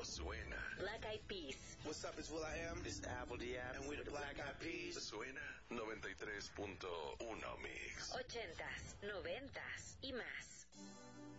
Suena. Black Eyed Peas. What's up, it's will.i.am. It's Apple D.App. And we're the Black Eyed Peas. Suena 93.1 Mix. 80s, 90s y más.